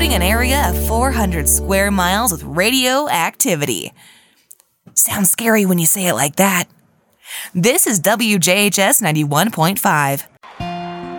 including an area of 400 square miles with radioactivity. Sounds scary when you say it like that. This is WJHS 91.5.